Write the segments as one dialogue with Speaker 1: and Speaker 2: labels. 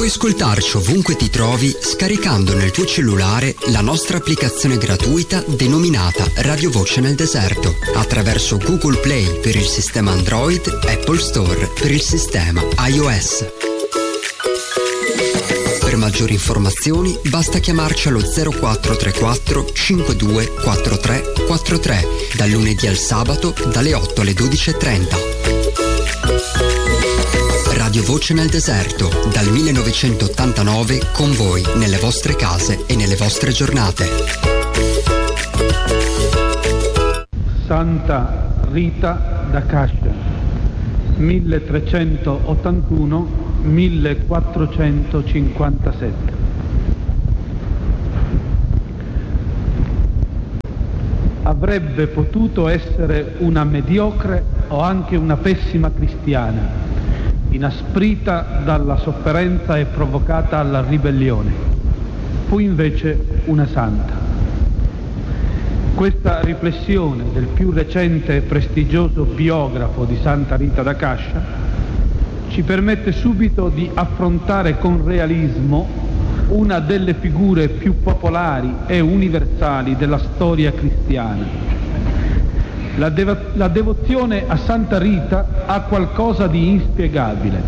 Speaker 1: Puoi ascoltarci ovunque ti trovi scaricando nel tuo cellulare la nostra applicazione gratuita denominata Radio Voce nel Deserto attraverso Google Play per il sistema Android, Apple Store per il sistema iOS. Per maggiori informazioni basta chiamarci allo 0434 52 43 43 dal lunedì al sabato dalle 8 alle 12:30. Radio Voce nel Deserto, dal 1989 con voi nelle vostre case e nelle vostre giornate.
Speaker 2: Santa Rita da Cascia, 1381-1457. Avrebbe potuto essere una mediocre o anche una pessima cristiana, inasprita dalla sofferenza e provocata alla ribellione. Fu invece una santa. Questa riflessione del più recente e prestigioso biografo di Santa Rita da Cascia ci permette subito di affrontare con realismo una delle figure più popolari e universali della storia cristiana. La devozione a Santa Rita ha qualcosa di inspiegabile.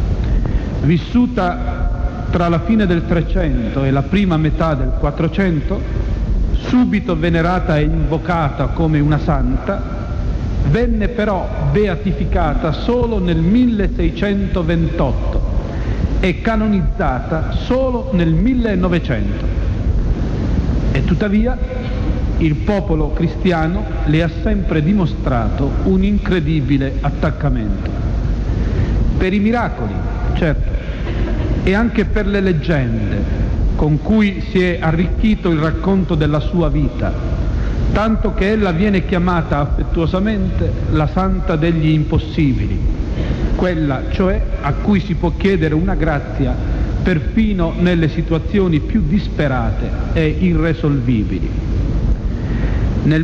Speaker 2: Vissuta tra la fine del 300 e la prima metà del 400, subito venerata e invocata come una santa, venne però beatificata solo nel 1628 e canonizzata solo nel 1900. E tuttavia il popolo cristiano le ha sempre dimostrato un incredibile attaccamento. Per i miracoli, certo, e anche per le leggende con cui si è arricchito il racconto della sua vita, tanto che ella viene chiamata affettuosamente la santa degli impossibili, quella cioè a cui si può chiedere una grazia perfino nelle situazioni più disperate e irresolvibili. Nel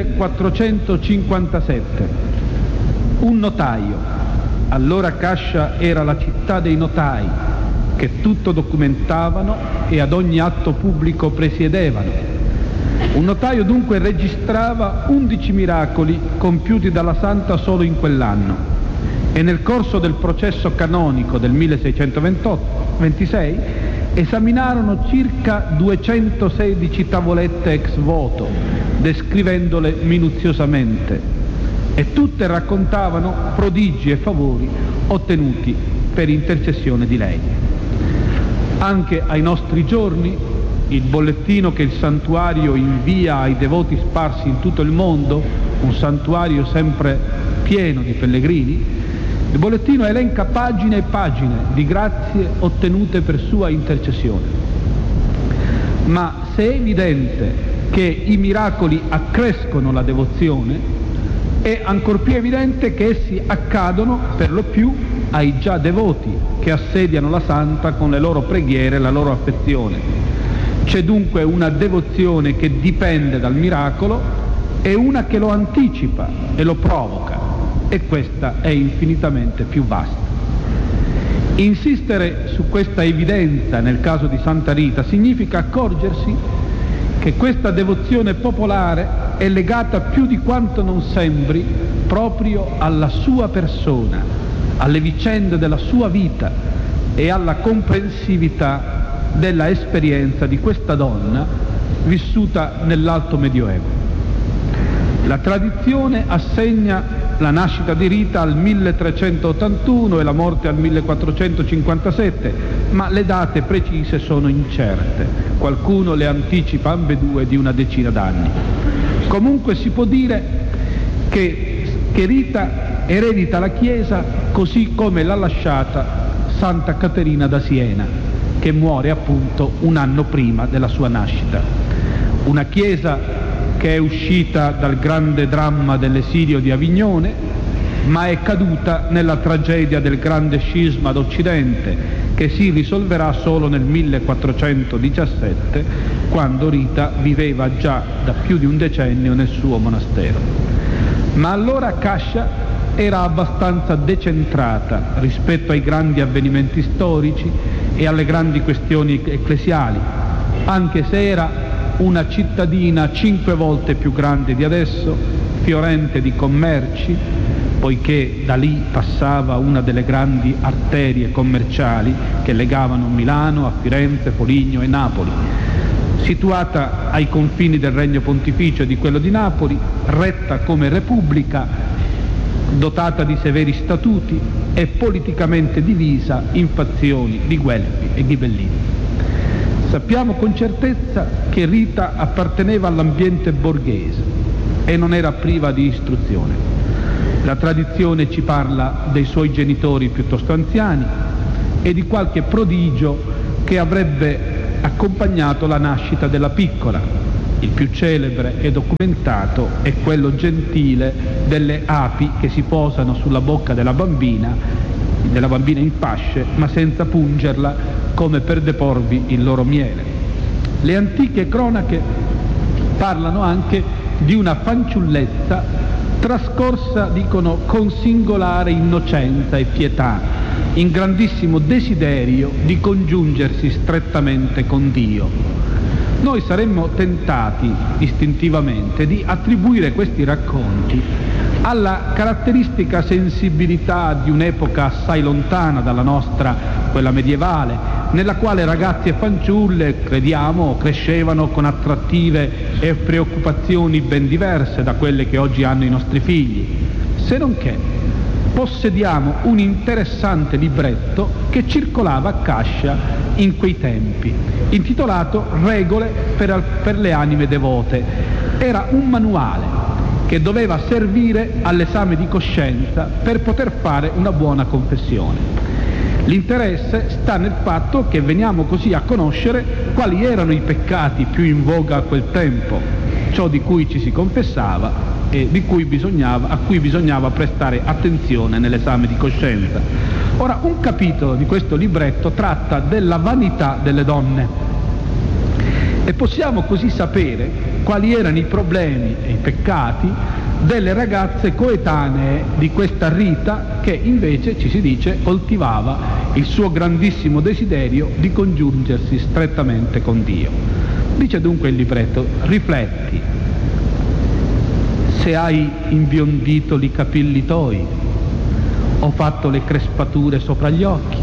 Speaker 2: 1457 un notaio, allora Cascia era la città dei notai, che tutto documentavano e ad ogni atto pubblico presiedevano. Un notaio dunque registrava 11 miracoli compiuti dalla santa solo in quell'anno e nel corso del processo canonico del 1626 esaminarono circa 216 tavolette ex voto, descrivendole minuziosamente, e tutte raccontavano prodigi e favori ottenuti per intercessione di lei. Anche ai nostri giorni, il bollettino che il santuario invia ai devoti sparsi in tutto il mondo, un santuario sempre pieno di pellegrini, il bollettino elenca pagine e pagine di grazie ottenute per sua intercessione. Ma se è evidente che i miracoli accrescono la devozione, è ancor più evidente che essi accadono per lo più ai già devoti che assediano la santa con le loro preghiere e la loro affezione. C'è dunque una devozione che dipende dal miracolo e una che lo anticipa e lo provoca, e questa è infinitamente più vasta. Insistere su questa evidenza nel caso di Santa Rita significa accorgersi che questa devozione popolare è legata più di quanto non sembri proprio alla sua persona, alle vicende della sua vita e alla comprensività della esperienza di questa donna vissuta nell'Alto Medioevo. La tradizione assegna la nascita di Rita al 1381 e la morte al 1457, ma le date precise sono incerte. Qualcuno le anticipa ambedue di una decina d'anni. Comunque si può dire che Rita eredita la Chiesa così come l'ha lasciata Santa Caterina da Siena, che muore appunto un anno prima della sua nascita. Una Chiesa che è uscita dal grande dramma dell'esilio di Avignone, ma è caduta nella tragedia del grande scisma d'Occidente, che si risolverà solo nel 1417, quando Rita viveva già da più di un decennio nel suo monastero. Ma allora Cascia era abbastanza decentrata rispetto ai grandi avvenimenti storici e alle grandi questioni ecclesiali, anche se era una cittadina 5 volte più grande di adesso, fiorente di commerci, poiché da lì passava una delle grandi arterie commerciali che legavano Milano a Firenze, Foligno e Napoli. Situata ai confini del Regno Pontificio e di quello di Napoli, retta come repubblica, dotata di severi statuti e politicamente divisa in fazioni di Guelfi e Ghibellini. Sappiamo con certezza che Rita apparteneva all'ambiente borghese e non era priva di istruzione. La tradizione ci parla dei suoi genitori piuttosto anziani e di qualche prodigio che avrebbe accompagnato la nascita della piccola. Il più celebre e documentato è quello gentile delle api che si posano sulla bocca della bambina in fasce, ma senza pungerla, come per deporvi il loro miele. Le antiche cronache parlano anche di una fanciullezza trascorsa, dicono, con singolare innocenza e pietà, in grandissimo desiderio di congiungersi strettamente con Dio. Noi saremmo tentati istintivamente di attribuire questi racconti alla caratteristica sensibilità di un'epoca assai lontana dalla nostra, quella medievale, nella quale ragazzi e fanciulle, crediamo, crescevano con attrattive e preoccupazioni ben diverse da quelle che oggi hanno i nostri figli, se non che possediamo un interessante libretto che circolava a Cascia in quei tempi, intitolato Regole per le anime devote. Era un manuale che doveva servire all'esame di coscienza per poter fare una buona confessione. L'interesse sta nel fatto che veniamo così a conoscere quali erano i peccati più in voga a quel tempo, ciò di cui ci si confessava e a cui bisognava prestare attenzione nell'esame di coscienza. Ora, un capitolo di questo libretto tratta della vanità delle donne e possiamo così sapere quali erano i problemi e i peccati delle ragazze coetanee di questa Rita, che invece, ci si dice, coltivava il suo grandissimo desiderio di congiungersi strettamente con Dio. Dice dunque il libretto: rifletti, se hai imbiondito i capelli tuoi, o fatto le crespature sopra gli occhi,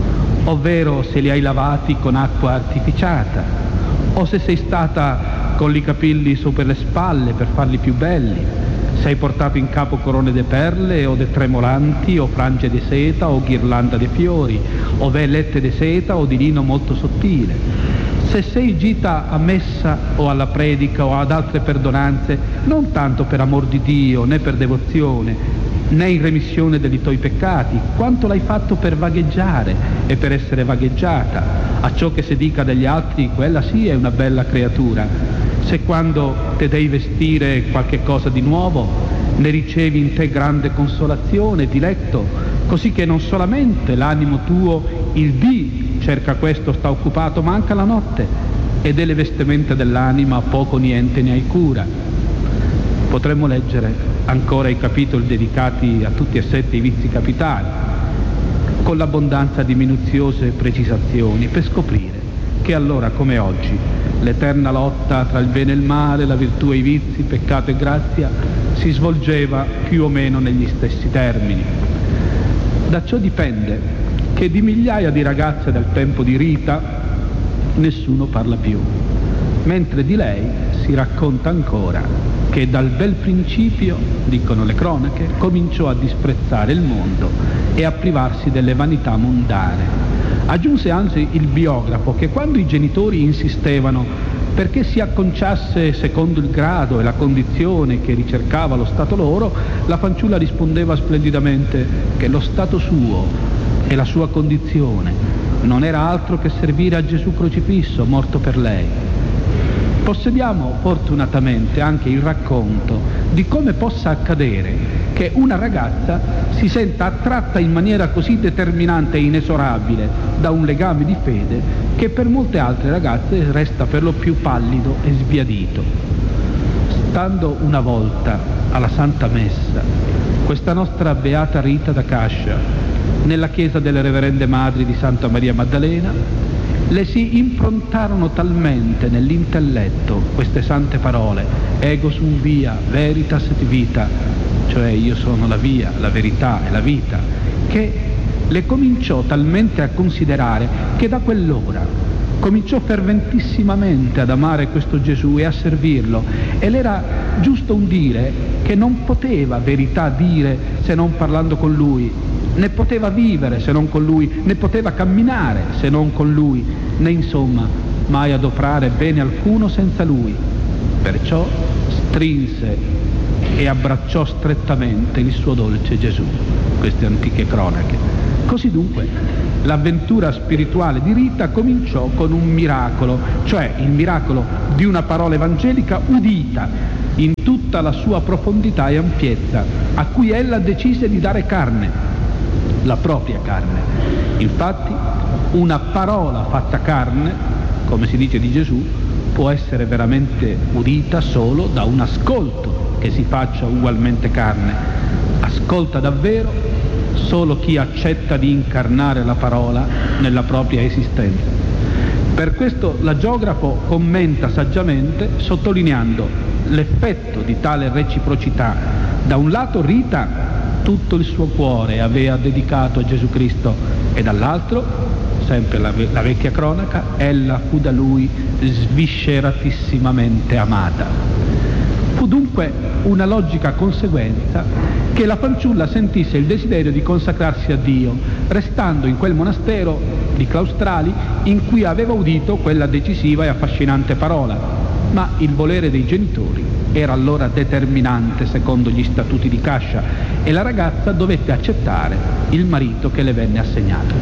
Speaker 2: ovvero se li hai lavati con acqua artificiata, o se sei stata con i capelli sopra le spalle per farli più belli, se hai portato in capo corone de perle o de tremolanti o frange di seta o ghirlanda de fiori o velette de seta o di lino molto sottile, se sei gita a messa o alla predica o ad altre perdonanze, non tanto per amor di Dio né per devozione né in remissione dei tuoi peccati, quanto l'hai fatto per vagheggiare e per essere vagheggiata, a ciò che si dica degli altri, quella sì è una bella creatura. Se quando te devi vestire qualche cosa di nuovo, ne ricevi in te grande consolazione, diletto, così che non solamente l'animo tuo, il dì, cerca questo, sta occupato, ma anche la notte, e delle vestimenta dell'anima poco niente ne hai cura. Potremmo leggere ancora i capitoli dedicati a tutti e 7 i vizi capitali, con l'abbondanza di minuziose precisazioni, per scoprire che allora, come oggi, l'eterna lotta tra il bene e il male, la virtù e i vizi, peccato e grazia, si svolgeva più o meno negli stessi termini. Da ciò dipende che di migliaia di ragazze del tempo di Rita nessuno parla più, mentre di lei si racconta ancora che dal bel principio, dicono le cronache, cominciò a disprezzare il mondo e a privarsi delle vanità mondane. Aggiunse anzi il biografo che quando i genitori insistevano perché si acconciasse secondo il grado e la condizione che ricercava lo stato loro, la fanciulla rispondeva splendidamente che lo stato suo e la sua condizione non era altro che servire a Gesù crocifisso, morto per lei. Possediamo fortunatamente anche il racconto di come possa accadere che una ragazza si senta attratta in maniera così determinante e inesorabile da un legame di fede che per molte altre ragazze resta per lo più pallido e sbiadito. Stando una volta alla Santa Messa, questa nostra beata Rita da Cascia nella chiesa delle Reverende Madri di Santa Maria Maddalena, le si improntarono talmente nell'intelletto queste sante parole, ego sum via, veritas et vita, cioè io sono la via, la verità e la vita, che le cominciò talmente a considerare che da quell'ora cominciò ferventissimamente ad amare questo Gesù e a servirlo, e le era giusto un dire che non poteva verità dire se non parlando con Lui, né poteva vivere se non con Lui, né poteva camminare se non con Lui, né insomma mai adoprare bene alcuno senza Lui. Perciò strinse e abbracciò strettamente il suo dolce Gesù. Queste antiche cronache. Così dunque l'avventura spirituale di Rita cominciò con un miracolo, cioè il miracolo di una parola evangelica udita in tutta la sua profondità e ampiezza, a cui ella decise di dare carne, la propria carne. Infatti una parola fatta carne, come si dice di Gesù, può essere veramente udita solo da un ascolto che si faccia ugualmente carne. Ascolta davvero solo chi accetta di incarnare la parola nella propria esistenza. Per questo l'agiografo commenta saggiamente, sottolineando l'effetto di tale reciprocità. Da un lato Rita tutto il suo cuore aveva dedicato a Gesù Cristo, e dall'altro, sempre la vecchia cronaca, ella fu da lui svisceratissimamente amata. Fu dunque una logica conseguenza che la fanciulla sentisse il desiderio di consacrarsi a Dio, restando in quel monastero di claustrali in cui aveva udito quella decisiva e affascinante parola. Ma il volere dei genitori era allora determinante secondo gli statuti di Cascia, e la ragazza dovette accettare il marito che le venne assegnato.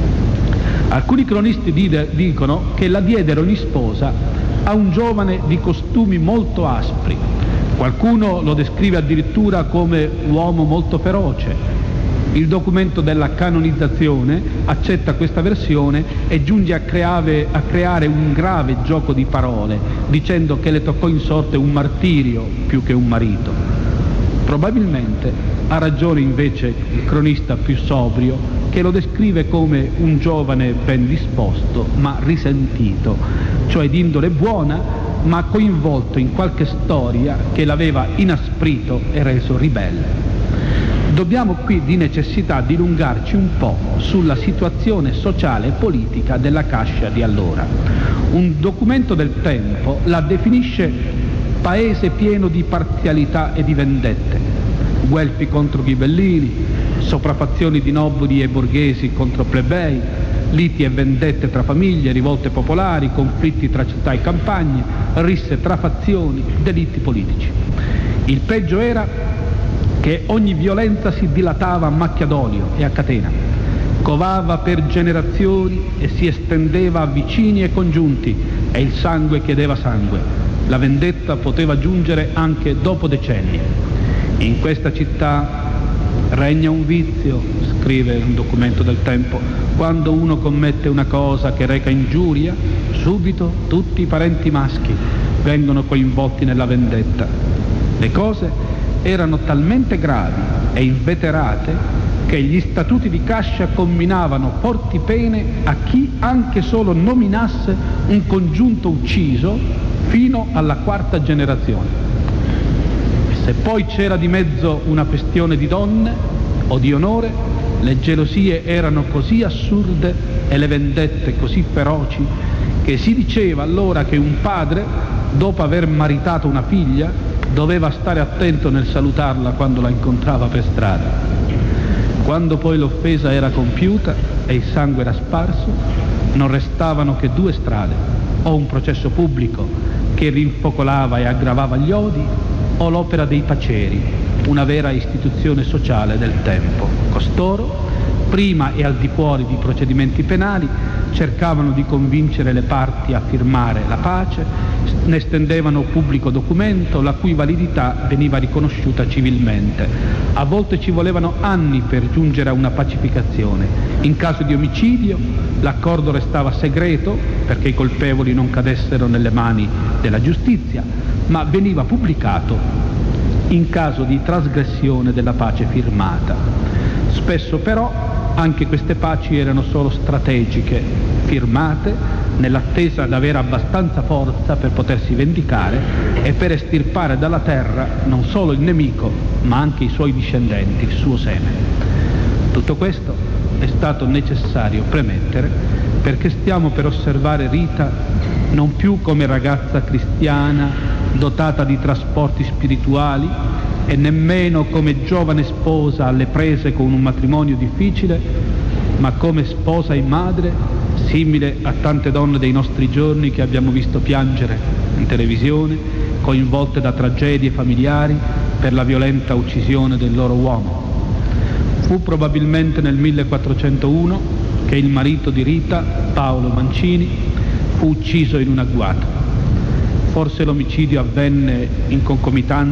Speaker 2: Alcuni cronisti dicono che la diedero in sposa a un giovane di costumi molto aspri. Qualcuno lo descrive addirittura come uomo molto feroce. Il documento della canonizzazione accetta questa versione e giunge a creare un grave gioco di parole, dicendo che le toccò in sorte un martirio più che un marito. Probabilmente ha ragione invece il cronista più sobrio, che lo descrive come un giovane ben disposto ma risentito, cioè di indole buona ma coinvolto in qualche storia che l'aveva inasprito e reso ribelle. Dobbiamo qui di necessità dilungarci un po' sulla situazione sociale e politica della Cascia di allora. Un documento del tempo la definisce paese pieno di parzialità e di vendette, guelfi contro ghibellini, sopraffazioni di nobili e borghesi contro plebei, liti e vendette tra famiglie, rivolte popolari, conflitti tra città e campagne, risse tra fazioni, delitti politici. Il peggio era che ogni violenza si dilatava a macchia d'olio e a catena, covava per generazioni e si estendeva a vicini e congiunti, e il sangue chiedeva sangue. La vendetta poteva giungere anche dopo decenni. In questa città regna un vizio, scrive un documento del tempo: quando uno commette una cosa che reca ingiuria, subito tutti i parenti maschi vengono coinvolti nella vendetta. Le cose erano talmente gravi e inveterate che gli statuti di Cascia comminavano forti pene a chi anche solo nominasse un congiunto ucciso fino alla quarta generazione. Se poi c'era di mezzo una questione di donne o di onore, le gelosie erano così assurde e le vendette così feroci che si diceva allora che un padre, dopo aver maritato una figlia, doveva stare attento nel salutarla quando la incontrava per strada. Quando poi l'offesa era compiuta e il sangue era sparso, non restavano che due strade: o un processo pubblico che rinfocolava e aggravava gli odi, o l'opera dei paceri, una vera istituzione sociale del tempo. Costoro, prima e al di fuori di procedimenti penali, cercavano di convincere le parti a firmare la pace, ne stendevano pubblico documento la cui validità veniva riconosciuta civilmente. A volte ci volevano anni per giungere a una pacificazione. In caso di omicidio l'accordo restava segreto perché i colpevoli non cadessero nelle mani della giustizia, ma veniva pubblicato in caso di trasgressione della pace firmata. Spesso però Anche queste paci erano solo strategiche, firmate nell'attesa di avere abbastanza forza per potersi vendicare e per estirpare dalla terra non solo il nemico, ma anche i suoi discendenti, il suo seme. Tutto questo è stato necessario premettere perché stiamo per osservare Rita non più come ragazza cristiana dotata di trasporti spirituali e nemmeno come giovane sposa alle prese con un matrimonio difficile, ma come sposa e madre, simile a tante donne dei nostri giorni che abbiamo visto piangere in televisione, coinvolte da tragedie familiari per la violenta uccisione del loro uomo. Fu probabilmente nel 1401 che il marito di Rita, Paolo Mancini, fu ucciso in un agguato. Forse l'omicidio avvenne in concomitanza